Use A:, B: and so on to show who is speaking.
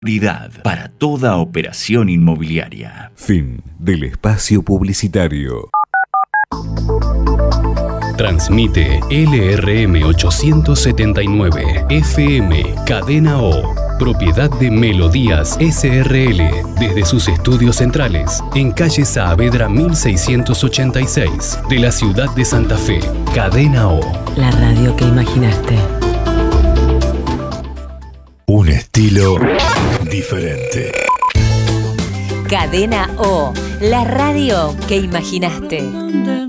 A: Para toda operación inmobiliaria.
B: Fin del espacio publicitario.
C: Transmite LRM 879 FM Cadena O, propiedad de Melodías SRL, desde sus estudios centrales en calle Saavedra 1686 de la ciudad de Santa Fe. Cadena O.
D: La radio que imaginaste.
B: Un estilo diferente.
D: Cadena O, la radio que imaginaste.